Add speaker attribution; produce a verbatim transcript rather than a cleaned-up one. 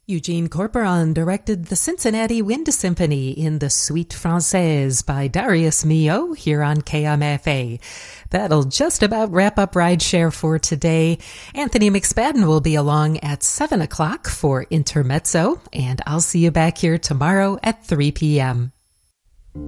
Speaker 1: Eugene Corporon directed the Cincinnati Wind Symphony in the Suite Francaise by Darius Milhaud here on K M F A. That'll just about wrap up Rideshare for today. Anthony McSpadden will be along at seven o'clock for Intermezzo, and I'll see you back here tomorrow at three p.m.